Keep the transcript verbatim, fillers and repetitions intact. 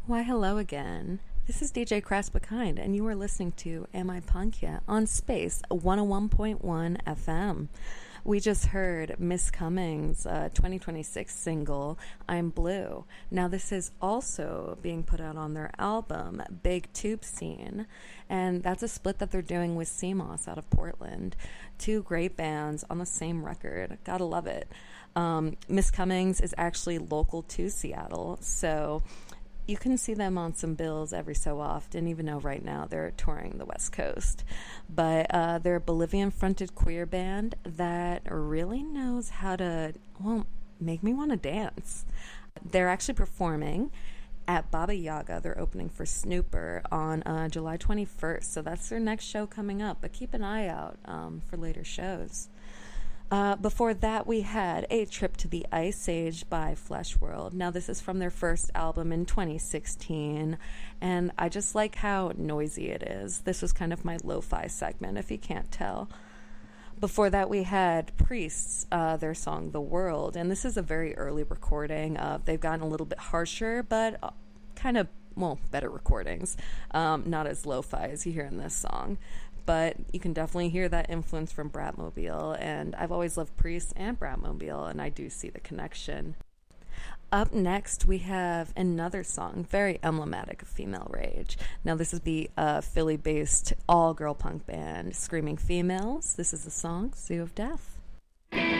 Why, hello again. This is D J Craspakind, and you are listening to Am I Punk Yet? On Space one oh one point one F M. We just heard Miss Cummings' uh, twenty twenty-six single, I'm Blue. Now, this is also being put out on their album, Big Tube Scene, and that's a split that they're doing with C M O S out of Portland. Two great bands on the same record. Gotta love it. Um, Miss Cummings is actually local to Seattle, so you can see them on some bills every so often, even though right now they're touring the West Coast. But uh, they're a Bolivian-fronted queer band that really knows how to, well, make me want to dance. They're actually performing at Baba Yaga. They're opening for Snooper on uh, July twenty-first, so that's their next show coming up. But keep an eye out um, for later shows. Uh, before that, we had A Trip to the Ice Age by Flesh World. Now, this is from their first album in twenty sixteen, and I just like how noisy it is. This was kind of my lo-fi segment, if you can't tell. Before that, we had Priests, uh, their song The World, and this is a very early recording. Uh, they've gotten a little bit harsher, but uh, kind of, well, better recordings. Um, not as lo-fi as you hear in this song. But you can definitely hear that influence from Bratmobile, and I've always loved Priest and Bratmobile, and I do see the connection. Up next, we have another song, very emblematic of female rage. Now, this is the uh, Philly-based all-girl punk band, Screaming Females. This is the song, Zoo of Death.